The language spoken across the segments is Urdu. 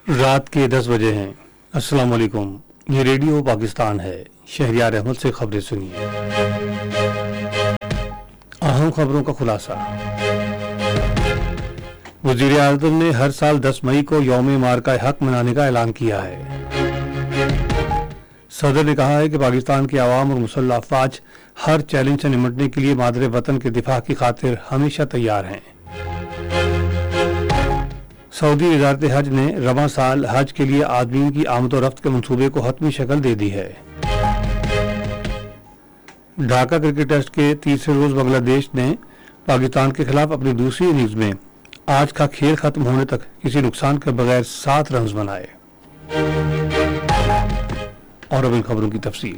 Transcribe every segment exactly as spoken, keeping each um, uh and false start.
رات کے دس بجے ہیں۔ السلام علیکم، یہ ریڈیو پاکستان ہے۔ شہریار احمد سے خبریں سنیے۔ اہم خبروں کا خلاصہ۔ وزیر اعظم نے ہر سال دس مئی کو یوم مارکہ حق منانے کا اعلان کیا ہے۔ صدر نے کہا ہے کہ پاکستان کے عوام اور مسلح افواج ہر چیلنج سے نمٹنے کے لیے مادر وطن کے دفاع کی خاطر ہمیشہ تیار ہیں۔ سعودی وزارت حج نے رواں سال حج کے لیے عازمین کی آمد و رفت کے منصوبے کو حتمی شکل دے دی ہے۔ ڈھاکہ کرکٹ ٹیسٹ کے تیسرے روز بنگلہ دیش نے پاکستان کے خلاف اپنی دوسری اننگز میں آج کا کھیل ختم ہونے تک کسی نقصان کے بغیر سات رنز بنائے۔ اور اب ان خبروں کی تفصیل۔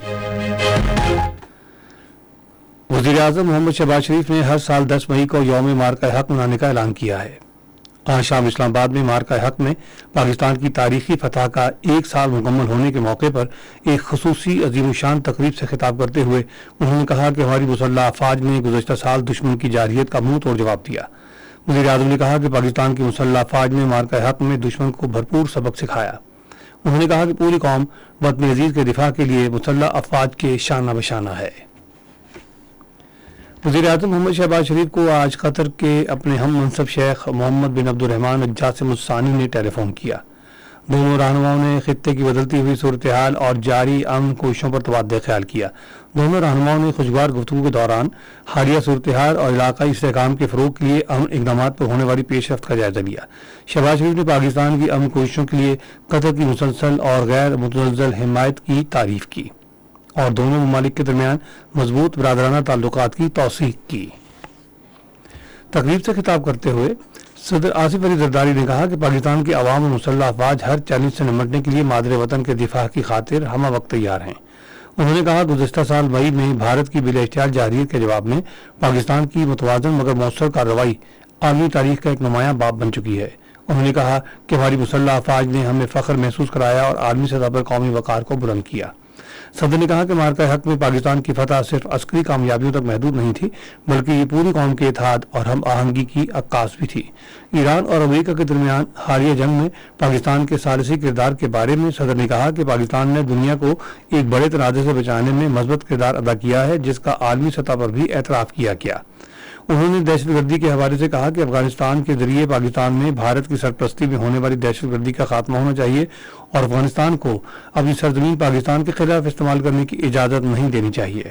وزیر اعظم محمد شہباز شریف نے ہر سال دس مئی کو یوم مارکہ حق منانے کا اعلان کیا ہے۔ آج شام اسلام آباد میں مارکہ حق میں پاکستان کی تاریخی فتح کا ایک سال مکمل ہونے کے موقع پر ایک خصوصی عظیم الشان تقریب سے خطاب کرتے ہوئے انہوں نے کہا کہ ہماری مسلح افواج نے گزشتہ سال دشمن کی جارحیت کا منہ توڑ جواب دیا۔ وزیر اعظم نے کہا کہ پاکستان کی مسلح افواج نے مارکہ حق میں دشمن کو بھرپور سبق سکھایا۔ انہوں نے کہا کہ پوری قوم وطن عزیز کے دفاع کے لیے مسلح افواج کے شانہ بشانہ ہے۔ وزیر اعظم محمد شہباز شریف کو آج قطر کے اپنے ہم منصب شیخ محمد بن عبد الرحمن الجاسم الثانی نے ٹیلی فون کیا۔ دونوں رہنماؤں نے خطے کی بدلتی ہوئی صورتحال اور جاری امن کوششوں پر تبادلہ خیال کیا۔ دونوں رہنماؤں نے خوشگوار گفتگو کے دوران حالیہ صورتحال اور علاقائی استحکام کے فروغ کے لیے امن اقدامات پر ہونے والی پیش رفت کا جائزہ لیا۔ شہباز شریف نے پاکستان کی امن کوششوں کے لیے قطر کی مسلسل اور غیر متزلزل حمایت کی تعریف کی اور دونوں ممالک کے درمیان مضبوط برادرانہ تعلقات کی توثیق کی۔ تقریب سے خطاب کرتے ہوئے صدر آصف علی زرداری نے کہا کہ پاکستان کے عوام اور مسلح افواج ہر چیلنج سے نمٹنے کے لیے مادر وطن کے دفاع کی خاطر ہمہ وقت تیار ہیں۔ انہوں نے کہا گزشتہ سال مئی میں بھارت کی بلا اشتہار جارحیت کے جواب میں پاکستان کی متوازن مگر مؤثر کارروائی عالمی تاریخ کا ایک نمایاں باب بن چکی ہے۔ انہوں نے کہا کہ ہماری مسلح افواج نے ہمیں فخر محسوس کرایا اور عالمی سطح پر قومی وقار کو بلند کیا۔ صدر نے کہا کہ مارکہ حق میں پاکستان کی فتح صرف عسکری کامیابیوں تک محدود نہیں تھی بلکہ یہ پوری قوم کے اتحاد اور ہم آہنگی کی عکاس بھی تھی۔ ایران اور امریکہ کے درمیان حالیہ جنگ میں پاکستان کے ثالثی کردار کے بارے میں صدر نے کہا کہ پاکستان نے دنیا کو ایک بڑے تنازع سے بچانے میں مثبت کردار ادا کیا ہے جس کا عالمی سطح پر بھی اعتراف کیا گیا۔ انہوں نے دہشت گردی کے حوالے سے کہا کہ افغانستان کے ذریعے پاکستان میں بھارت کی سرپرستی میں ہونے والی دہشت گردی کا خاتمہ ہونا چاہیے اور افغانستان کو اپنی سرزمین پاکستان کے خلاف استعمال کرنے کی اجازت نہیں دینی چاہیے۔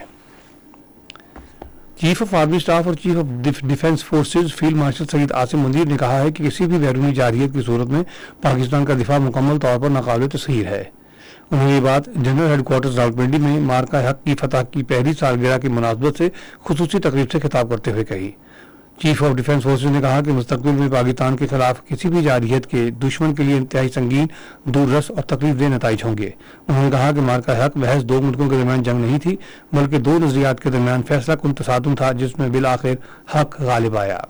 چیف آف آرمی اسٹاف اور chief of defence forces field marshal Syed Asim Munir نے کہا ہے کہ کسی بھی بیرونی جارحیت کی صورت میں پاکستان کا دفاع مکمل طور پر ناقابل تسخیر ہے۔ انہوں نے یہ بات جنرل ہیڈ کوارٹرز راولپنڈی میں مارکہ حق کی فتح کی پہلی سالگرہ کی مناسبت سے خصوصی تقریب سے خطاب کرتے ہوئے کہی۔ چیف آف ڈیفنس فورسز نے کہا کہ مستقبل میں پاکستان کے خلاف کسی بھی جارحیت کے دشمن کے لیے انتہائی سنگین، دور رس اور تکلیف دہ نتائج ہوں گے۔ انہوں نے کہا کہ مارکہ حق محض دو ملکوں کے درمیان جنگ نہیں تھی بلکہ دو نظریات کے درمیان فیصلہ کن تصادم تھا جس میں بالآخر حق غالب آیا۔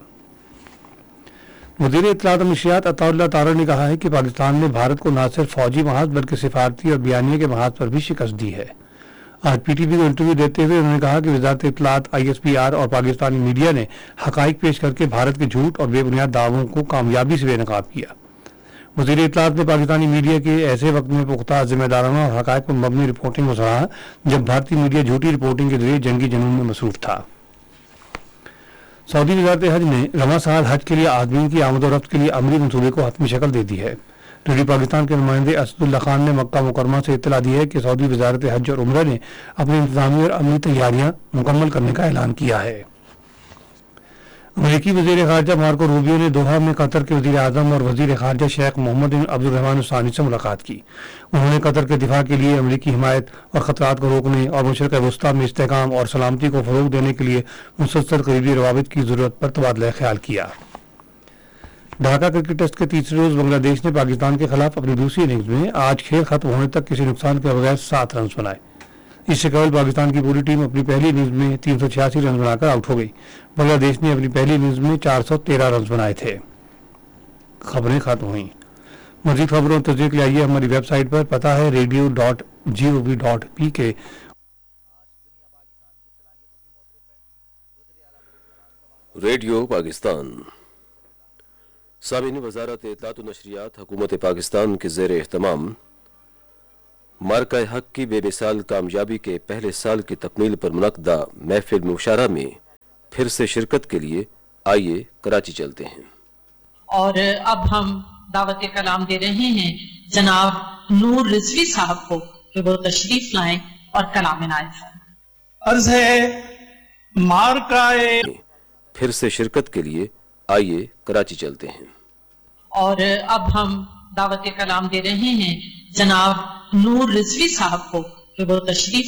وزیر اطلاعات و نشریات عطا اللہ تارڑ نے کہا ہے کہ پاکستان نے بھارت کو نہ صرف فوجی محاذ بلکہ سفارتی اور بیانیے کے محاذ پر بھی شکست دی ہے۔ آج پی ٹی وی کو انٹرویو دیتے ہوئے انہوں نے کہا کہ وزارت اطلاعات، آئی ایس پی آر اور پاکستانی میڈیا نے حقائق پیش کر کے بھارت کے جھوٹ اور بے بنیاد دعووں کو کامیابی سے بے نقاب کیا۔ وزیر اطلاعات نے پاکستانی میڈیا کے ایسے وقت میں پختہ ذمہ دارانہ اور حقائق پر مبنی رپورٹنگ کو سراہا جب بھارتی میڈیا جھوٹی رپورٹنگ کے ذریعے جنگی جنون میں مصروف تھا۔ سعودی وزارت حج نے رواں سال حج کے لیے عازمین کی آمد و رفت کے لیے عملی منصوبے کو حتمی شکل دے دی ہے۔ ریڈیو پاکستان کے نمائندے اسد اللہ خان نے مکہ مکرمہ سے اطلاع دی ہے کہ سعودی وزارت حج اور عمرہ نے اپنی انتظامی اور عملی تیاریاں مکمل کرنے کا اعلان کیا ہے۔ امریکی وزیر خارجہ مارکو روبیو نے دوحہ میں قطر کے وزیر اعظم اور وزیر خارجہ شیخ محمد بن عبد الرحمن الثانی سے ملاقات کی۔ انہوں نے قطر کے دفاع کے لیے امریکی حمایت اور خطرات کو روکنے اور مشرق وسطیٰ میں استحکام اور سلامتی کو فروغ دینے کے لیے مسلسل قریبی روابط کی ضرورت پر تبادلہ خیال کیا۔ ڈھاکہ کرکٹ ٹیسٹ کے تیسرے روز بنگلہ دیش نے پاکستان کے خلاف اپنی دوسری اننگز میں آج کھیل ختم ہونے تک کسی نقصان کے بغیر سات رنز بنائے۔ اس سے قبل پاکستان کی پوری ٹیم اپنی پہلی اننگز میں تین سو چھیاسی رنز بنا کر آؤٹ ہو گئی۔ بنگلہ دیش نے اپنی پہلی اننگز میں چار سو تیرہ رنز بنائے تھے۔ خبریں ختم ہوئیں۔ مزید خبروں اور تصدیق کے لیے آئیے ہماری ویب سائٹ پر، پتہ ہے ریڈیو ڈاٹ جی او وی ڈاٹ پی کے۔ ریڈیو پاکستان سامعین، وزارت اطلاعات و نشریات حکومت پاکستان کے زیر اہتمام مارکہ حق کی بے مثال کامیابی کے پہلے سال کی تکمیل پر منعقدہ محفل مشاعرہ میں پھر سے شرکت کے لیے آئیے کراچی چلتے ہیں۔ اور اب ہم دعوت کلام دے رہے ہیں جناب نور رضوی صاحب کو کہ وہ تشریف لائیں اور کلام عنایت فرمائیں۔ عرض ہے مارکہ پھر سے شرکت کے لیے آئیے کراچی چلتے ہیں۔ اور اب ہم دعوت کلام دے رہے ہیں جناب نور رضوی صاحب کو کہ وہ تشریف